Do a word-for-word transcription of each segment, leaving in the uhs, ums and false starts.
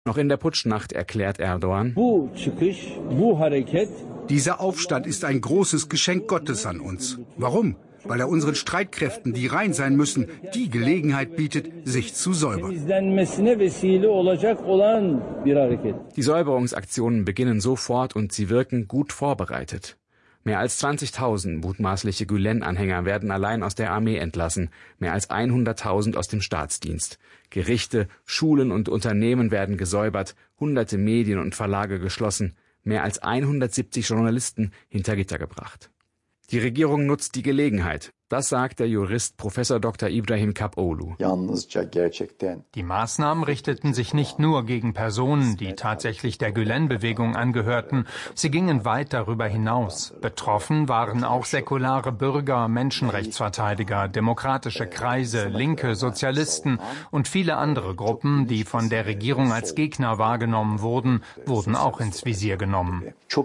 Noch in der Putschnacht erklärt Erdoğan: Dieser Aufstand ist ein großes Geschenk Gottes an uns. Warum? Weil er unseren Streitkräften, die rein sein müssen, die Gelegenheit bietet, sich zu säubern. Die Säuberungsaktionen beginnen sofort und sie wirken gut vorbereitet. Mehr als zwanzigtausend mutmaßliche Gülen-Anhänger werden allein aus der Armee entlassen, mehr als hunderttausend aus dem Staatsdienst. Gerichte, Schulen und Unternehmen werden gesäubert, hunderte Medien und Verlage geschlossen, mehr als hundertsiebzig Journalisten hinter Gitter gebracht. Die Regierung nutzt die Gelegenheit. Das sagt der Jurist Professor Doktor İbrahim Kapoğlu. Die Maßnahmen richteten sich nicht nur gegen Personen, die tatsächlich der Gülen-Bewegung angehörten. Sie gingen weit darüber hinaus. Betroffen waren auch säkulare Bürger, Menschenrechtsverteidiger, demokratische Kreise, linke Sozialisten und viele andere Gruppen, die von der Regierung als Gegner wahrgenommen wurden, wurden auch ins Visier genommen.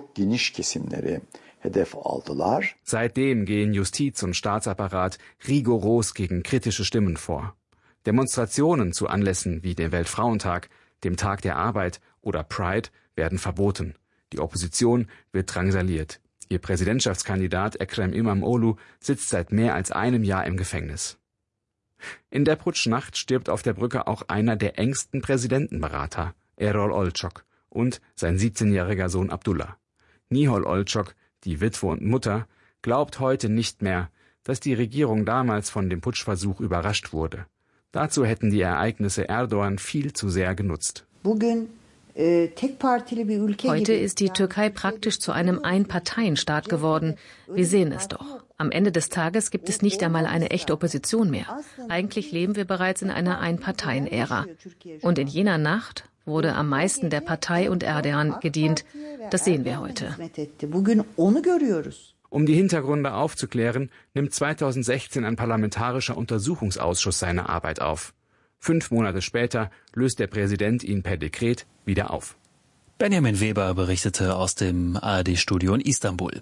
Seitdem gehen Justiz und Staatsapparat rigoros gegen kritische Stimmen vor. Demonstrationen zu Anlässen wie dem Weltfrauentag, dem Tag der Arbeit oder Pride werden verboten. Die Opposition wird drangsaliert. Ihr Präsidentschaftskandidat Ekrem İmamoğlu sitzt seit mehr als einem Jahr im Gefängnis. In der Putschnacht stirbt auf der Brücke auch einer der engsten Präsidentenberater, Erol Olçok, und sein siebzehnjähriger Sohn Abdullah. Nihol Olçok, die Witwe und Mutter, glaubt heute nicht mehr, dass die Regierung damals von dem Putschversuch überrascht wurde. Dazu hätten die Ereignisse Erdoğan viel zu sehr genutzt. Heute ist die Türkei praktisch zu einem Einparteienstaat geworden. Wir sehen es doch. Am Ende des Tages gibt es nicht einmal eine echte Opposition mehr. Eigentlich leben wir bereits in einer Einparteien-Ära. Und in jener Nacht wurde am meisten der Partei und Erdoğan gedient. Das sehen wir heute. Um die Hintergründe aufzuklären, nimmt zweitausendsechzehn ein parlamentarischer Untersuchungsausschuss seine Arbeit auf. Fünf Monate später löst der Präsident ihn per Dekret wieder auf. Benjamin Weber berichtete aus dem A R D-Studio in Istanbul.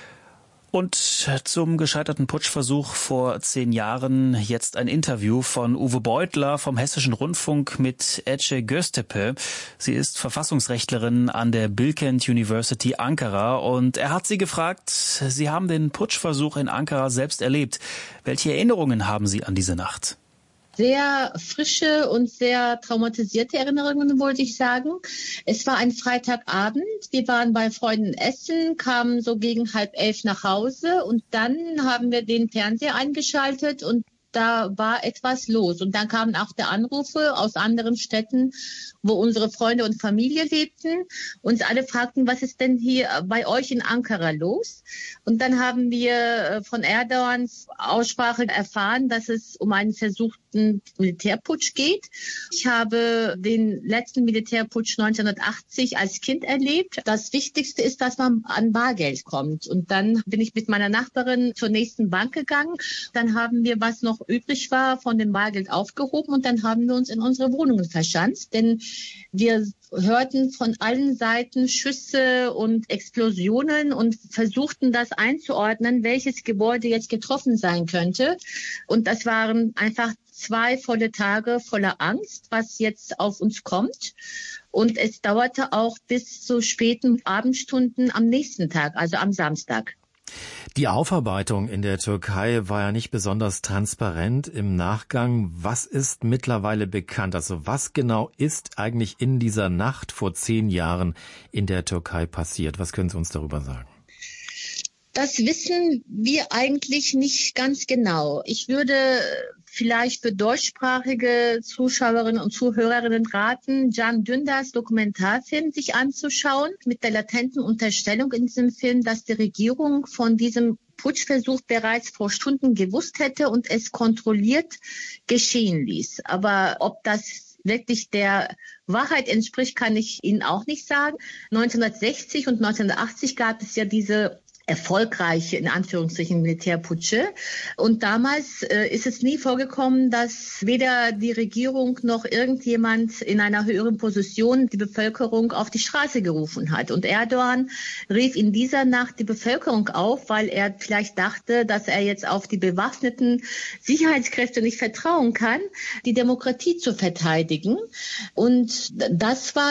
Und zum gescheiterten Putschversuch vor zehn Jahren jetzt ein Interview von Uwe Beutler vom Hessischen Rundfunk mit Ece Göztepe. Sie ist Verfassungsrechtlerin an der Bilkent University Ankara und er hat sie gefragt, Sie haben den Putschversuch in Ankara selbst erlebt. Welche Erinnerungen haben Sie an diese Nacht? Sehr frische und sehr traumatisierte Erinnerungen, wollte ich sagen. Es war ein Freitagabend. Wir waren bei Freunden essen, kamen so gegen halb elf nach Hause und dann haben wir den Fernseher eingeschaltet und da war etwas los. Und dann kamen auch die Anrufe aus anderen Städten, wo unsere Freunde und Familie lebten. Uns alle fragten, was ist denn hier bei euch in Ankara los? Und dann haben wir von Erdoğans Aussprache erfahren, dass es um einen versuchten Militärputsch geht. Ich habe den letzten Militärputsch neunzehnhundertachtzig als Kind erlebt. Das Wichtigste ist, dass man an Bargeld kommt. Und dann bin ich mit meiner Nachbarin zur nächsten Bank gegangen. Dann haben wir, was noch übrig war, von dem Bargeld aufgehoben und dann haben wir uns in unsere Wohnungen verschanzt. Denn wir hörten von allen Seiten Schüsse und Explosionen und versuchten das einzuordnen, welches Gebäude jetzt getroffen sein könnte. Und das waren einfach zwei volle Tage voller Angst, was jetzt auf uns kommt. Und es dauerte auch bis zu späten Abendstunden am nächsten Tag, also am Samstag. Die Aufarbeitung in der Türkei war ja nicht besonders transparent im Nachgang. Was ist mittlerweile bekannt? Also was genau ist eigentlich in dieser Nacht vor zehn Jahren in der Türkei passiert? Was können Sie uns darüber sagen? Das wissen wir eigentlich nicht ganz genau. Ich würde vielleicht für deutschsprachige Zuschauerinnen und Zuhörerinnen raten, Can Dündar's Dokumentarfilm sich anzuschauen, mit der latenten Unterstellung in diesem Film, dass die Regierung von diesem Putschversuch bereits vor Stunden gewusst hätte und es kontrolliert geschehen ließ. Aber ob das wirklich der Wahrheit entspricht, kann ich Ihnen auch nicht sagen. neunzehnhundertsechzig und neunzehnhundertachtzig gab es ja diese erfolgreiche, in Anführungsstrichen, Militärputsche. Und damals äh, ist es nie vorgekommen, dass weder die Regierung noch irgendjemand in einer höheren Position die Bevölkerung auf die Straße gerufen hat. Und Erdogan rief in dieser Nacht die Bevölkerung auf, weil er vielleicht dachte, dass er jetzt auf die bewaffneten Sicherheitskräfte nicht vertrauen kann, die Demokratie zu verteidigen. Und das war